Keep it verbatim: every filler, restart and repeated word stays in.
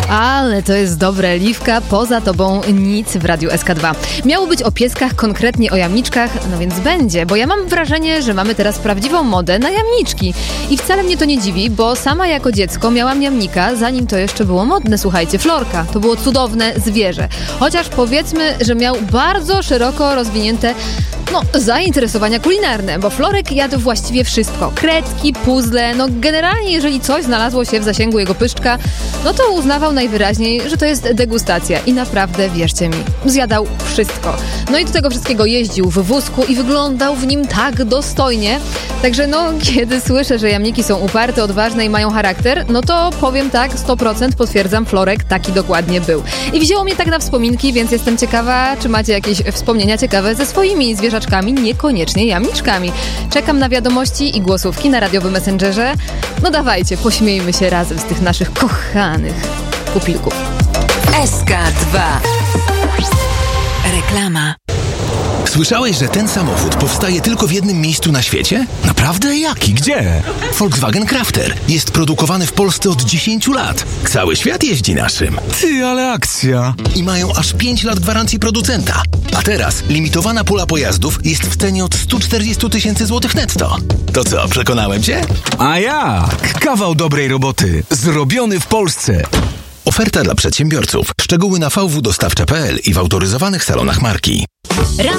Ale to jest dobre, Liwka, poza tobą nic w Radiu S K dwa. Miało być o pieskach, konkretnie o jamniczkach, no więc będzie, bo ja mam wrażenie, że mamy teraz prawdziwą modę na jamniczki. I wcale mnie to nie dziwi, bo sama jako dziecko miałam jamnika, zanim to jeszcze było modne, słuchajcie, Florka. To było cudowne zwierzę. Chociaż powiedzmy, że miał bardzo szeroko rozwinięte No, zainteresowania kulinarne, bo Florek jadł właściwie wszystko. Kredki, puzzle, no generalnie jeżeli coś znalazło się w zasięgu jego pyszczka, no to uznawał najwyraźniej, że to jest degustacja i naprawdę, wierzcie mi, zjadał wszystko. No i do tego wszystkiego jeździł w wózku i wyglądał w nim tak dostojnie. Także no, kiedy słyszę, że jamniki są uparte, odważne i mają charakter, no to powiem tak, sto procent potwierdzam, Florek taki dokładnie był. I wzięło mnie tak na wspominki, więc jestem ciekawa, czy macie jakieś wspomnienia ciekawe ze swoimi zwierzaczkami, niekoniecznie jamniczkami. Czekam na wiadomości i głosówki na radiowym Messengerze. No dawajcie, pośmiejmy się razem z tych naszych kochanych pupilków. S K dwa. Reklama. Słyszałeś, że ten samochód powstaje tylko w jednym miejscu na świecie? Naprawdę? Jaki? Gdzie? Volkswagen Crafter. Jest produkowany w Polsce od dziesięciu lat. Cały świat jeździ naszym. Ty, ale akcja. I mają aż pięć lat gwarancji producenta. A teraz limitowana pula pojazdów jest w cenie od stu czterdziestu tysięcy złotych netto. To co, przekonałem cię? A jak? Kawał dobrej roboty. Zrobiony w Polsce. Oferta dla przedsiębiorców. Szczegóły na v w dostawcze kropka p l i w autoryzowanych salonach marki.